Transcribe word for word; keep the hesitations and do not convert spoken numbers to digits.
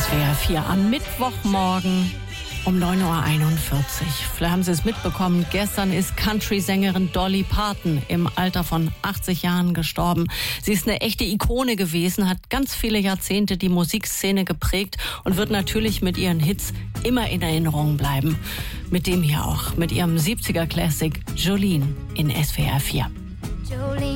S W R vier am Mittwochmorgen um neun Uhr einundvierzig. Vielleicht haben Sie es mitbekommen, gestern ist Country-Sängerin Dolly Parton im Alter von achtzig Jahren gestorben. Sie ist eine echte Ikone gewesen, hat ganz viele Jahrzehnte die Musikszene geprägt und wird natürlich mit ihren Hits immer in Erinnerung bleiben. Mit dem hier auch, mit ihrem siebziger Classic Jolene in S W R vier.